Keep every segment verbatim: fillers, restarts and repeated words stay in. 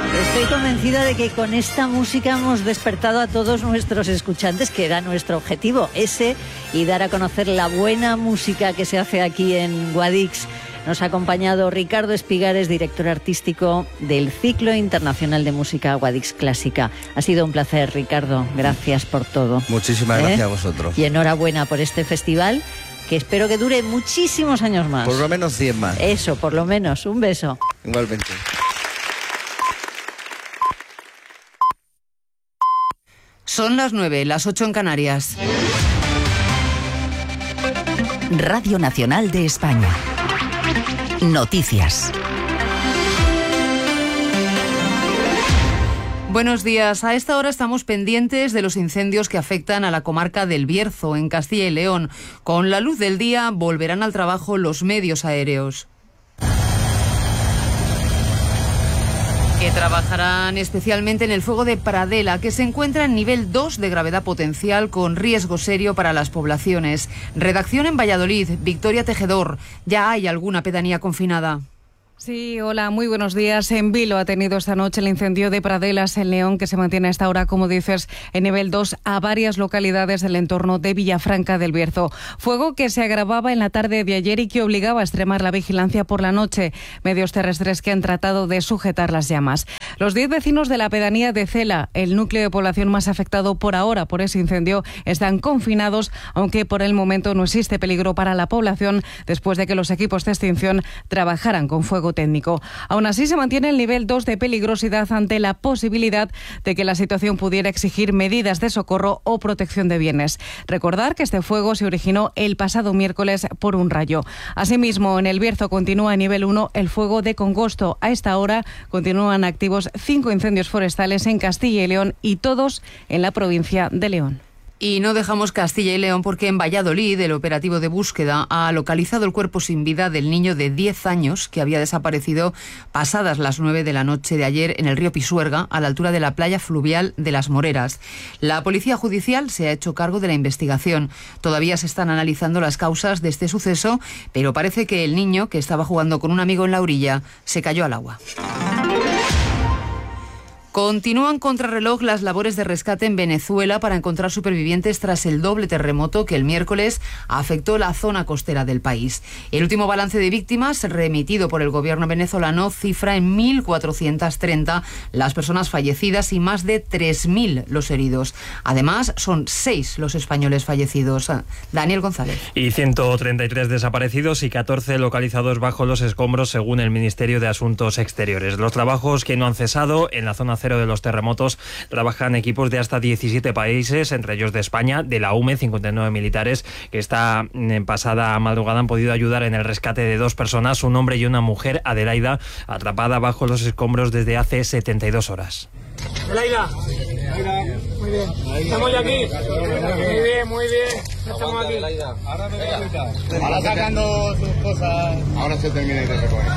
Estoy convencida de que con esta música hemos despertado a todos nuestros escuchantes, que era nuestro objetivo, ese, y dar a conocer la buena música que se hace aquí en Guadix. Nos ha acompañado Ricardo Espigares, director artístico del Ciclo Internacional de Música Guadix Clásica. Ha sido un placer, Ricardo. Gracias por todo. Muchísimas ¿Eh? gracias a vosotros. Y enhorabuena por este festival, que espero que dure muchísimos años más. Por lo menos cien más. Eso, por lo menos. Un beso. Igualmente. Son las nueve, las ocho en Canarias. Radio Nacional de España. Noticias. Buenos días. A esta hora estamos pendientes de los incendios que afectan a la comarca del Bierzo, en Castilla y León. Con la luz del día volverán al trabajo los medios aéreos, que trabajarán especialmente en el fuego de Pradela, que se encuentra en nivel dos de gravedad potencial con riesgo serio para las poblaciones. Redacción en Valladolid, Victoria Tejedor. ¿Ya hay alguna pedanía confinada? Sí, hola, muy buenos días. En Vilo ha tenido esta noche el incendio de Pradelas en León, que se mantiene a esta hora, como dices, en nivel dos a varias localidades del entorno de Villafranca del Bierzo. Fuego que se agravaba en la tarde de ayer y que obligaba a extremar la vigilancia por la noche. Medios terrestres que han tratado de sujetar las llamas. Los diez vecinos de la pedanía de Cela, el núcleo de población más afectado por ahora por ese incendio, están confinados, aunque por el momento no existe peligro para la población después de que los equipos de extinción trabajaran con fuego técnico. Aún así, se mantiene el nivel dos de peligrosidad ante la posibilidad de que la situación pudiera exigir medidas de socorro o protección de bienes. Recordar que este fuego se originó el pasado miércoles por un rayo. Asimismo, en el Bierzo continúa a nivel uno el fuego de Congosto. A esta hora continúan activos cinco incendios forestales en Castilla y León y todos en la provincia de León. Y no dejamos Castilla y León porque en Valladolid el operativo de búsqueda ha localizado el cuerpo sin vida del niño de diez años que había desaparecido pasadas las nueve de la noche de ayer en el río Pisuerga, a la altura de la playa fluvial de Las Moreras. La Policía Judicial se ha hecho cargo de la investigación. Todavía se están analizando las causas de este suceso, pero parece que el niño, que estaba jugando con un amigo en la orilla, se cayó al agua. Continúan contrarreloj las labores de rescate en Venezuela para encontrar supervivientes tras el doble terremoto que el miércoles afectó la zona costera del país. El último balance de víctimas remitido por el gobierno venezolano cifra en mil cuatrocientas treinta las personas fallecidas y más de tres mil los heridos. Además, son seis los españoles fallecidos. Daniel González. Y ciento treinta y tres desaparecidos y catorce localizados bajo los escombros, según el Ministerio de Asuntos Exteriores. Los trabajos que no han cesado en la zona cero de los terremotos trabajan equipos de hasta diecisiete países, entre ellos de España, de la U M E, cincuenta y nueve militares que esta en pasada madrugada han podido ayudar en el rescate de dos personas, un hombre y una mujer, Adelaida, atrapada bajo los escombros desde hace setenta y dos horas. Adelaida, muy bien, estamos ya aquí, muy bien, muy bien, estamos aquí. Ahora, ahora sacando sus cosas, ahora se termina de recoger.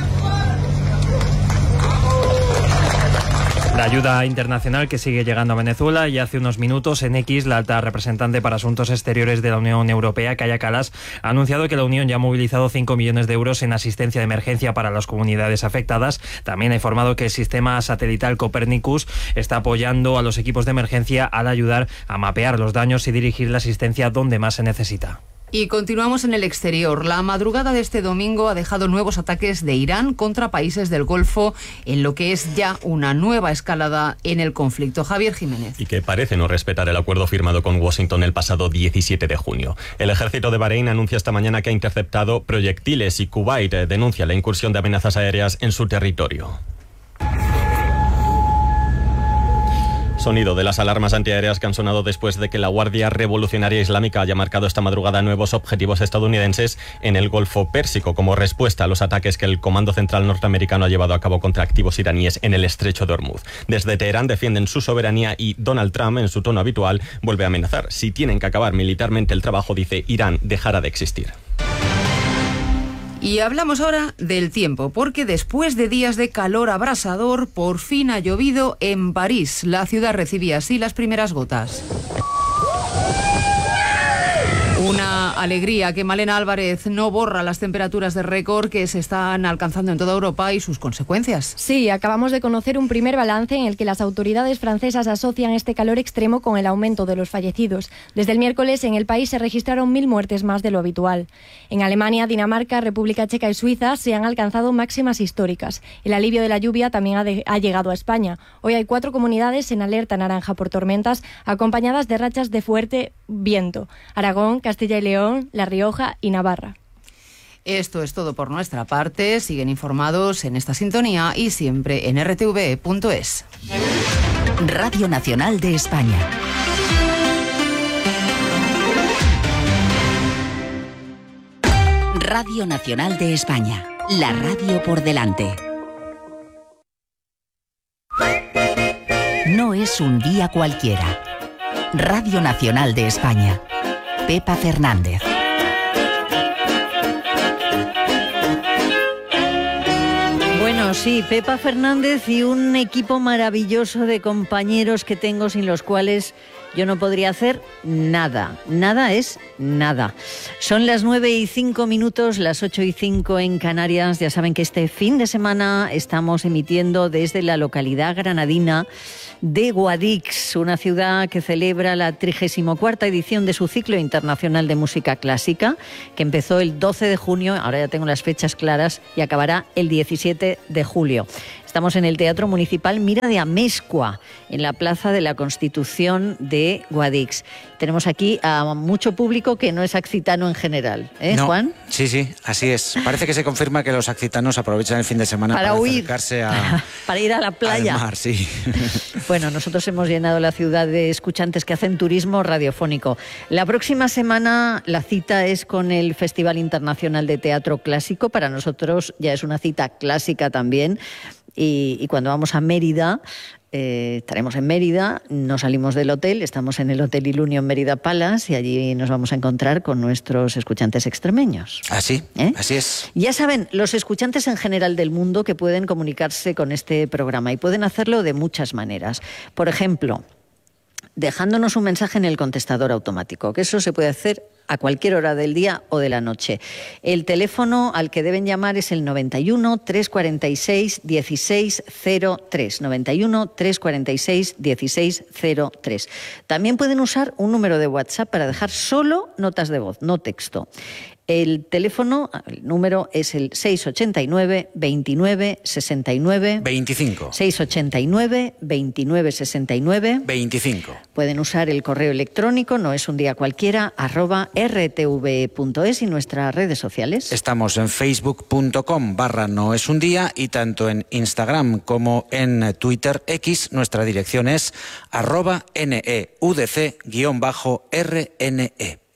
La ayuda internacional que sigue llegando a Venezuela, y hace unos minutos en X la alta representante para Asuntos Exteriores de la Unión Europea, Kaja Kallas, ha anunciado que la Unión ya ha movilizado cinco millones de euros en asistencia de emergencia para las comunidades afectadas. También ha informado que el sistema satelital Copernicus está apoyando a los equipos de emergencia al ayudar a mapear los daños y dirigir la asistencia donde más se necesita. Y continuamos en el exterior. La madrugada de este domingo ha dejado nuevos ataques de Irán contra países del Golfo, en lo que es ya una nueva escalada en el conflicto. Javier Jiménez. Y que parece no respetar el acuerdo firmado con Washington el pasado diecisiete de junio. El ejército de Bahrein anuncia esta mañana que ha interceptado proyectiles y Kuwait denuncia la incursión de amenazas aéreas en su territorio. Sonido de las alarmas antiaéreas que han sonado después de que la Guardia Revolucionaria Islámica haya marcado esta madrugada nuevos objetivos estadounidenses en el Golfo Pérsico como respuesta a los ataques que el Comando Central norteamericano ha llevado a cabo contra activos iraníes en el Estrecho de Hormuz. Desde Teherán defienden su soberanía y Donald Trump, en su tono habitual, vuelve a amenazar. Si tienen que acabar militarmente el trabajo, dice, Irán dejará de existir. Y hablamos ahora del tiempo, porque después de días de calor abrasador, por fin ha llovido en París. La ciudad recibía así las primeras gotas. Una alegría que Malena Álvarez no borra las temperaturas de récord que se están alcanzando en toda Europa y sus consecuencias. Sí, acabamos de conocer un primer balance en el que las autoridades francesas asocian este calor extremo con el aumento de los fallecidos. Desde el miércoles en el país se registraron mil muertes más de lo habitual. En Alemania, Dinamarca, República Checa y Suiza se han alcanzado máximas históricas. El alivio de la lluvia también ha, de, ha llegado a España. Hoy hay cuatro comunidades en alerta naranja por tormentas acompañadas de rachas de fuerte viento. Aragón, Castilla y León, La Rioja y Navarra. Esto es todo por nuestra parte. Siguen informados en esta sintonía y siempre en r t v punto es. Radio Nacional de España. Radio Nacional de España. La radio por delante. No es un día cualquiera. Radio Nacional de España. Pepa Fernández. Bueno, sí, Pepa Fernández y un equipo maravilloso de compañeros que tengo sin los cuales yo no podría hacer nada. Nada es nada. Son las nueve y cinco minutos, las ocho y cinco en Canarias. Ya saben que este fin de semana estamos emitiendo desde la localidad granadina de Guadix, una ciudad que celebra la trigésima cuarta edición de su ciclo internacional de música clásica, que empezó el doce de junio, ahora ya tengo las fechas claras, y acabará el diecisiete de julio. Estamos en el Teatro Municipal Mira de Amezcua, en la Plaza de la Constitución de Guadix. Tenemos aquí a mucho público que no es accitano en general, ¿eh, no, Juan? Sí, sí, así es. Parece que se confirma que los accitanos aprovechan el fin de semana para, para huir, acercarse a, para, para ir a la playa. Al mar, sí. Bueno, nosotros hemos llenado la ciudad de escuchantes que hacen turismo radiofónico. La próxima semana la cita es con el Festival Internacional de Teatro Clásico. Para nosotros ya es una cita clásica también. Y, y cuando vamos a Mérida, eh, estaremos en Mérida, no salimos del hotel, estamos en el Hotel Ilunio en Mérida Palace y allí nos vamos a encontrar con nuestros escuchantes extremeños. Así, ¿Eh? así es. Ya saben, los escuchantes en general del mundo que pueden comunicarse con este programa y pueden hacerlo de muchas maneras. Por ejemplo, dejándonos un mensaje en el contestador automático, que eso se puede hacer a cualquier hora del día o de la noche. El teléfono al que deben llamar es el noventa y uno, trescientos cuarenta y seis, dieciséis cero tres. noventa y uno, trescientos cuarenta y seis, dieciséis cero tres. También pueden usar un número de WhatsApp para dejar solo notas de voz, no texto. El teléfono, el número es el seiscientos ochenta y nueve, veintinueve, sesenta y nueve. veinticinco. seiscientos ochenta y nueve, veintinueve, sesenta y nueve. veinticinco. Pueden usar el correo electrónico, no es un día cualquiera, arroba r t v punto es y nuestras redes sociales. Estamos en facebook punto com barra no es un día y tanto en Instagram como en Twitter X nuestra dirección es arroba neudc guión bajo rne.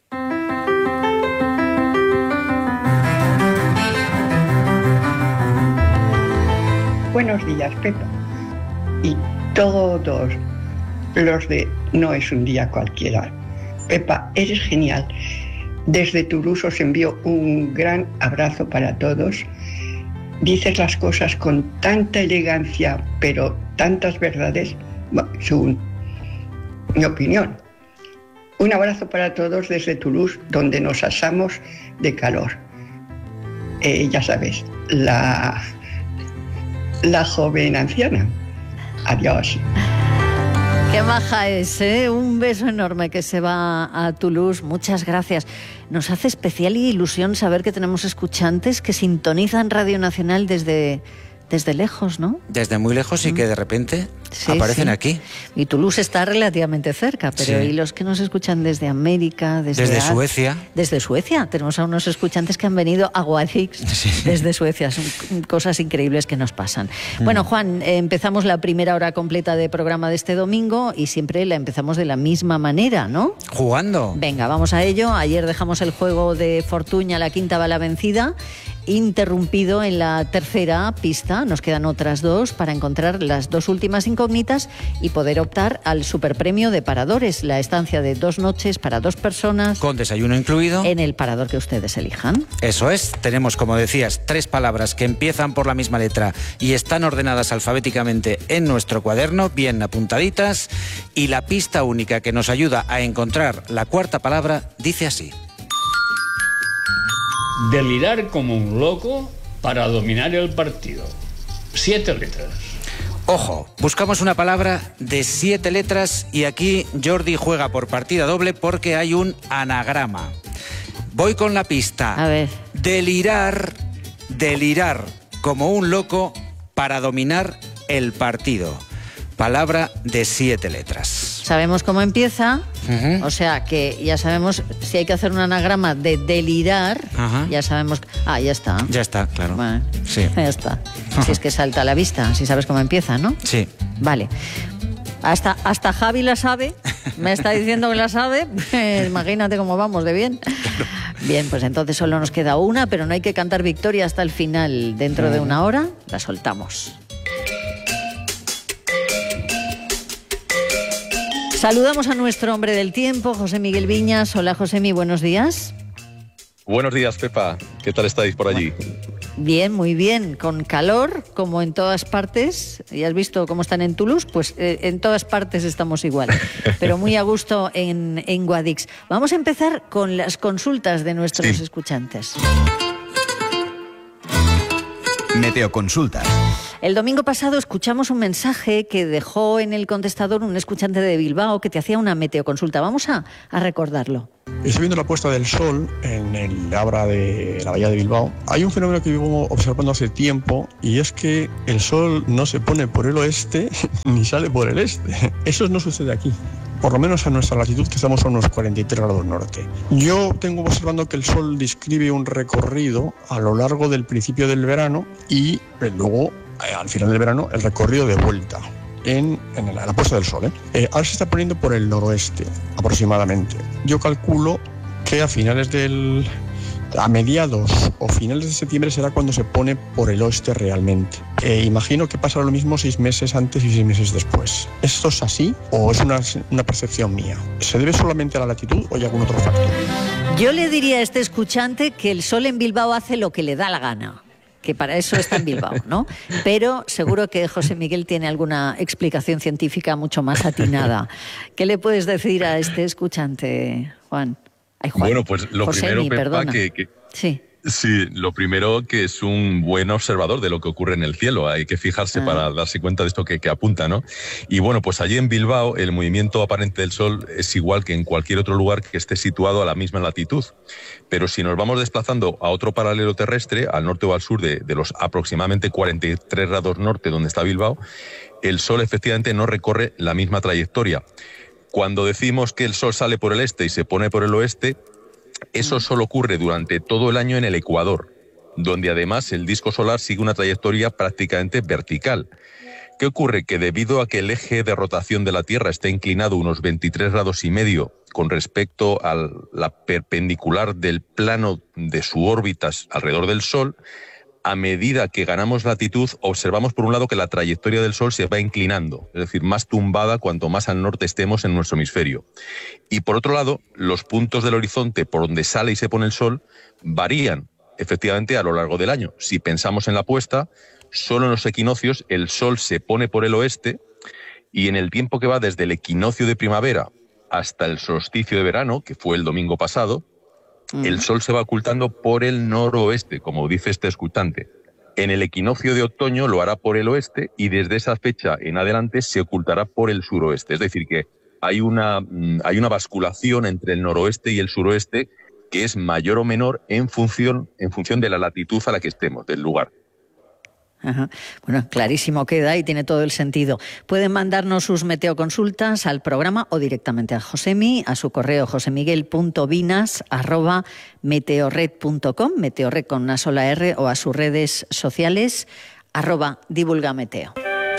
Buenos días, Pepa. Y todos los de No es un día cualquiera. Pepa, eres genial. Desde Toulouse os envío un gran abrazo para todos. Dices las cosas con tanta elegancia, pero tantas verdades, bueno, según mi opinión. Un abrazo para todos desde Toulouse, donde nos asamos de calor. Eh, ya sabes, la... la joven anciana. Adiós. Qué maja es, ¿eh? Un beso enorme que se va a Toulouse. Muchas gracias. Nos hace especial ilusión saber que tenemos escuchantes que sintonizan Radio Nacional desde, desde lejos, ¿no? Desde muy lejos y que de repente sí, aparecen sí. aquí. Y Toulouse está relativamente cerca, pero Sí. ¿y los que nos escuchan desde América? Desde, Desde Ar- Suecia. Desde Suecia. Tenemos a unos escuchantes que han venido a Guadix Sí. desde Suecia. Son cosas increíbles que nos pasan. Bueno, Juan, eh, empezamos la primera hora completa de programa de este domingo y siempre la empezamos de la misma manera, ¿no? Jugando. Venga, vamos a ello. Ayer dejamos el juego de Fortuña, la quinta bala vencida, interrumpido en la tercera pista. Nos quedan otras dos para encontrar las dos últimas incógnitas y poder optar al superpremio de Paradores, la estancia de dos noches para dos personas Con desayuno incluido. en el parador que ustedes elijan. Eso es, tenemos, como decías, tres palabras que empiezan por la misma letra y están ordenadas alfabéticamente en nuestro cuaderno, bien apuntaditas, y la pista única que nos ayuda a encontrar la cuarta palabra dice así. Delirar como un loco para dominar el partido. Siete letras. Ojo, buscamos una palabra de siete letras y aquí Jordi juega por partida doble porque hay un anagrama. Voy con la pista. A ver. Delirar, delirar como un loco para dominar el partido. Palabra de siete letras. Sabemos cómo empieza, uh-huh. o sea que ya sabemos si hay que hacer un anagrama de delirar, uh-huh. ya sabemos... Ah, ya está. Ya está, claro. Bueno, sí. Ya está. Si es que salta a la vista, si sabes cómo empieza, ¿no? Sí. Vale. Hasta, hasta Javi la sabe, me está diciendo que la sabe, pues imagínate cómo vamos de bien. Claro. Bien, pues entonces solo nos queda una, pero no hay que cantar victoria hasta el final. Dentro uh-huh. de una hora la soltamos. Saludamos a nuestro hombre del tiempo, José Miguel Viñas. Hola, Josemi, buenos días. Buenos días, Pepa. ¿Qué tal estáis por allí? Bien, muy bien. Con calor, como en todas partes. ¿Ya has visto cómo están en Toulouse? Pues eh, en todas partes estamos igual. Pero muy a gusto en, en Guadix. Vamos a empezar con las consultas de nuestros sí. escuchantes. Meteoconsultas. El domingo pasado escuchamos un mensaje que dejó en el contestador un escuchante de Bilbao que te hacía una meteoconsulta. Vamos a, a recordarlo. Estoy viendo la puesta del sol en el Abra de la Bahía de Bilbao. Hay un fenómeno que vivo observando hace tiempo y es que el sol no se pone por el oeste ni sale por el este. Eso no sucede aquí. Por lo menos a nuestra latitud, que estamos a unos cuarenta y tres grados norte. Yo tengo observando que el sol describe un recorrido a lo largo del principio del verano y luego, al final del verano, el recorrido de vuelta en, en la, la puesta del sol. ¿eh? Eh, ahora se está poniendo por el noroeste, aproximadamente. Yo calculo que a finales del... a mediados o finales de septiembre será cuando se pone por el oeste realmente. Eh, imagino que pasará lo mismo seis meses antes y seis meses después. ¿Esto es así o es una, una percepción mía? ¿Se debe solamente a la latitud o hay algún otro factor? Yo le diría a este escuchante que el sol en Bilbao hace lo que le da la gana, que para eso está en Bilbao, ¿no? Pero seguro que José Miguel tiene alguna explicación científica mucho más atinada. ¿Qué le puedes decir a este escuchante, Juan? Ay, Juan. Bueno, pues lo Josemi, primero, Pepa, que, que... Sí. Sí, lo primero que es un buen observador de lo que ocurre en el cielo. Hay que fijarse ah. para darse cuenta de esto que, que apunta, ¿no? Y bueno, pues allí en Bilbao el movimiento aparente del Sol es igual que en cualquier otro lugar que esté situado a la misma latitud. Pero si nos vamos desplazando a otro paralelo terrestre, al norte o al sur de, de los aproximadamente cuarenta y tres grados norte donde está Bilbao, el Sol efectivamente no recorre la misma trayectoria. Cuando decimos que el Sol sale por el este y se pone por el oeste, eso solo ocurre durante todo el año en el ecuador, donde además el disco solar sigue una trayectoria prácticamente vertical. ¿Qué ocurre? Que debido a que el eje de rotación de la Tierra está inclinado unos veintitrés grados y medio con respecto a la perpendicular del plano de su órbita alrededor del Sol, a medida que ganamos latitud, observamos por un lado que la trayectoria del Sol se va inclinando, es decir, más tumbada cuanto más al norte estemos en nuestro hemisferio. Y por otro lado, los puntos del horizonte por donde sale y se pone el Sol varían efectivamente a lo largo del año. Si pensamos en la puesta, solo en los equinoccios el Sol se pone por el oeste y en el tiempo que va desde el equinoccio de primavera hasta el solsticio de verano, que fue el domingo pasado, el Sol se va ocultando por el noroeste, como dice este escuchante. En el equinoccio de otoño lo hará por el oeste y desde esa fecha en adelante se ocultará por el suroeste. Es decir, que hay una, hay una basculación entre el noroeste y el suroeste que es mayor o menor en función, en función de la latitud a la que estemos, del lugar. Ajá. Bueno, clarísimo queda y tiene todo el sentido. Pueden mandarnos sus meteoconsultas al programa o directamente a Josemi, a su correo josemiguel.vinas arroba meteorred punto com, meteorred con una sola R, o a sus redes sociales arroba divulgameteo.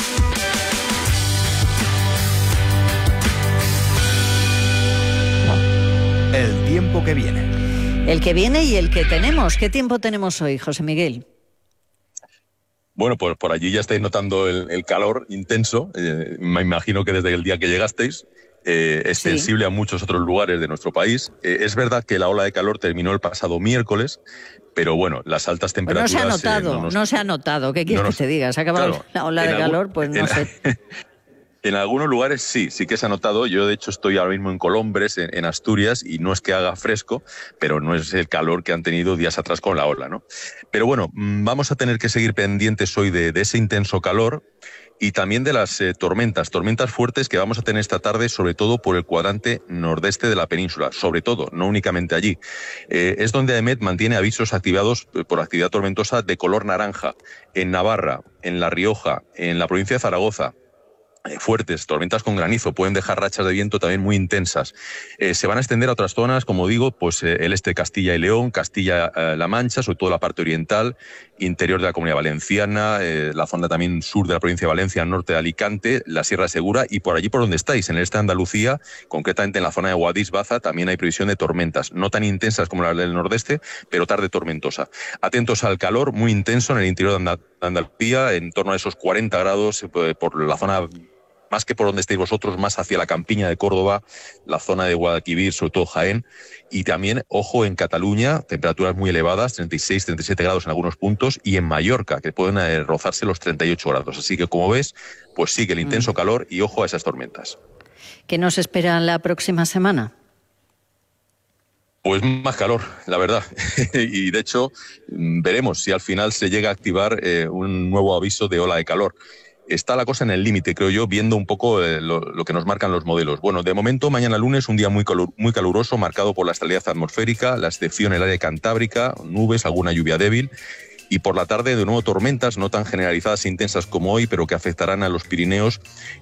El tiempo que viene. El que viene y el que tenemos. ¿Qué tiempo tenemos hoy, José Miguel? Bueno, pues por allí ya estáis notando el, el calor intenso. Eh, me imagino que desde el día que llegasteis, eh, extensible sí. a muchos otros lugares de nuestro país. Eh, es verdad que la ola de calor terminó el pasado miércoles, pero bueno, las altas temperaturas... Pues no se ha notado, eh, no, nos... no se ha notado. ¿Qué quieres no nos... que te diga? ¿Se ha acabado claro, la ola de algún... calor? Pues no en... sé... En algunos lugares sí, sí que se ha notado. Yo de hecho estoy ahora mismo en Colombres, en, en Asturias, y no es que haga fresco, pero no es el calor que han tenido días atrás con la ola, ¿no? Pero bueno, vamos a tener que seguir pendientes hoy de, de ese intenso calor y también de las eh, tormentas, tormentas fuertes que vamos a tener esta tarde, sobre todo por el cuadrante nordeste de la península, sobre todo, no únicamente allí. Eh, es donde AEMET mantiene avisos activados por actividad tormentosa de color naranja en Navarra, en La Rioja, en la provincia de Zaragoza. Fuertes, tormentas con granizo, pueden dejar rachas de viento también muy intensas. Eh, se van a extender a otras zonas, como digo, pues eh, el este de Castilla y León, Castilla-La eh, Mancha, sobre todo la parte oriental, interior de la Comunidad Valenciana, eh, la zona también sur de la provincia de Valencia, norte de Alicante, la Sierra Segura y por allí por donde estáis, en el este de Andalucía, concretamente en la zona de Guadix, Baza, también hay previsión de tormentas, no tan intensas como las del nordeste, pero tarde tormentosa. Atentos al calor muy intenso en el interior de Andalucía, en torno a esos cuarenta grados eh, por la zona, más que por donde estéis vosotros, más hacia la campiña de Córdoba, la zona de Guadalquivir, sobre todo Jaén, y también, ojo, en Cataluña, temperaturas muy elevadas, treinta y seis, treinta y siete grados en algunos puntos, y en Mallorca, que pueden eh, rozarse los treinta y ocho grados. Así que, como ves, pues sigue el intenso calor y ojo a esas tormentas. ¿Qué nos espera la próxima semana? Pues más calor, la verdad. Y de hecho, veremos si al final se llega a activar eh, un nuevo aviso de ola de calor. Está la cosa en el límite, creo yo, viendo un poco eh, lo, lo que nos marcan los modelos. Bueno, de momento, mañana lunes, un día muy, calur, muy caluroso, marcado por la estabilidad atmosférica, la excepción en el área cantábrica, nubes, alguna lluvia débil. Y por la tarde, de nuevo, tormentas, no tan generalizadas e intensas como hoy, pero que afectarán a los Pirineos